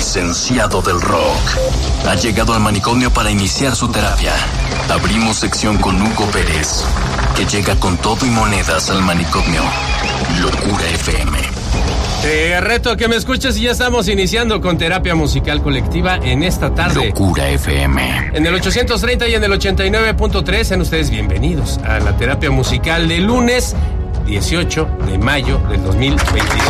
licenciado del rock. Ha llegado al manicomio para iniciar su terapia. Abrimos sección con Hugo Pérez, que llega con todo y monedas al manicomio. Locura FM. Te reto a que me escuches y ya estamos iniciando con terapia musical colectiva en esta tarde. Locura FM. En el 830 y en el 89.3, sean ustedes bienvenidos a la terapia musical de lunes 18 de mayo del 2025.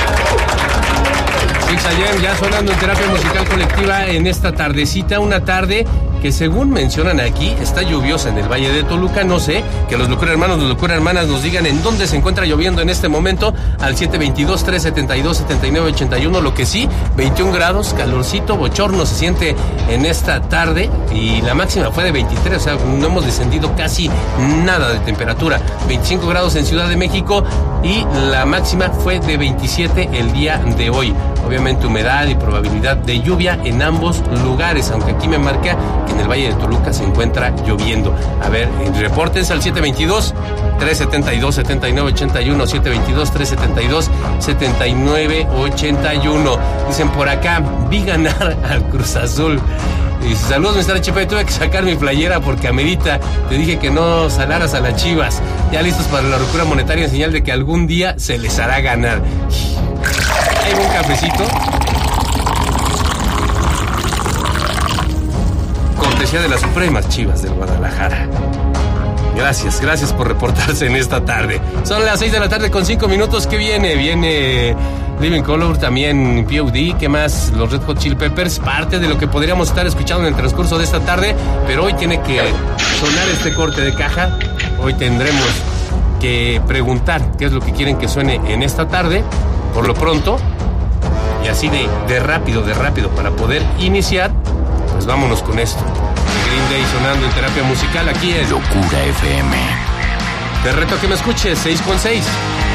Six AM ya sonando en terapia musical colectiva en esta tardecita, una tarde que según mencionan aquí, está lluviosa en el Valle de Toluca. No sé, que los Locura Hermanos, los Locura Hermanas nos digan en dónde se encuentra lloviendo en este momento, al 722-372-7981. Lo que sí, 21 grados, calorcito, bochorno se siente en esta tarde y la máxima fue de 23, o sea, no hemos descendido casi nada de temperatura. 25 grados en Ciudad de México y la máxima fue de 27 el día de hoy. Obviamente humedad y probabilidad de lluvia en ambos lugares, aunque aquí me marca que en el Valle de Toluca se encuentra lloviendo. A ver, repórtense al 722-372-7981, 722-372-7981. Dicen por acá, vi ganar al Cruz Azul. Y saludos, Mr. HP, tuve que sacar mi playera porque amerita. Te dije que no salaras a las Chivas. Ya listos para la locura monetaria en señal de que algún día se les hará ganar. Hay un cafecito. Cortesía de las Supremas Chivas del Guadalajara. Gracias por reportarse en esta tarde. Son las 6 de la tarde con 5 minutos. ¿Qué viene? Viene Living Colour, también POD, ¿qué más? Los Red Hot Chili Peppers, parte de lo que podríamos estar escuchando en el transcurso de esta tarde, pero hoy tiene que sonar este corte de caja. Hoy tendremos que preguntar qué es lo que quieren que suene en esta tarde, por lo pronto, y así de rápido, para poder iniciar, pues vámonos con esto. Green Day sonando en terapia musical aquí en Locura FM. Te reto a que me escuches, 6 con 6.